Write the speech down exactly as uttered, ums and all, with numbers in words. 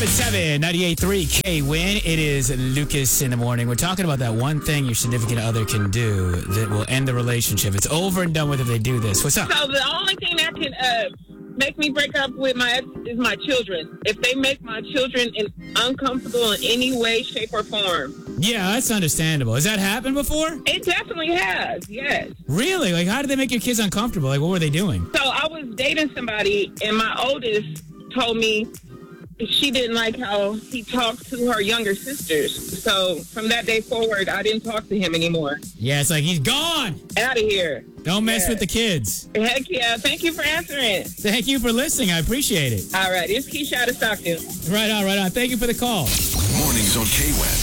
seven seven, ninety-eight point three K-Win. It is Lucas in the morning. We're talking about that one thing your significant other can do that will end the relationship. It's over and done with if they do this. What's up? So the only thing that can uh, make me break up with my ex is my children. If they make my children in, uncomfortable in any way, shape, or form. Yeah, that's understandable. Has that happened before? It definitely has, yes. Really? Like, how did they make your kids uncomfortable? Like, what were they doing? So I was dating somebody, and my oldest told me she didn't like how he talked to her younger sisters. So from that day forward, I didn't talk to him anymore. Yeah, it's like, he's gone. Out of here. Don't mess yeah. with the kids. Heck yeah. Thank you for answering. Thank you for listening. I appreciate it. All right. It's Keisha out of Stockton. Right on, right on. Thank you for the call. Mornings on K-W A N.